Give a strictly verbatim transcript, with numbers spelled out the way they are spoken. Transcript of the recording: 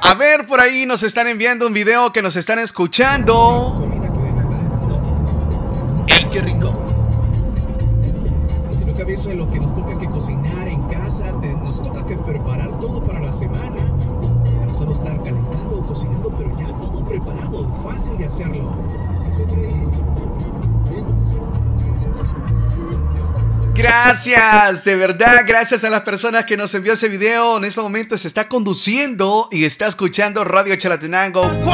A ver, por ahí nos están enviando un video que nos están escuchando. ¡Ey, qué rico! Si nunca viste lo que nos toca que cocinar en casa, te- nos toca que preparar todo para la semana. Ya solo estar calentando o cocinando, pero ya todo preparado, fácil de hacerlo. Gracias, de verdad, gracias a las personas que nos envió ese video. En este momento se está conduciendo y está escuchando Radio Chalatenango. ¡Wow!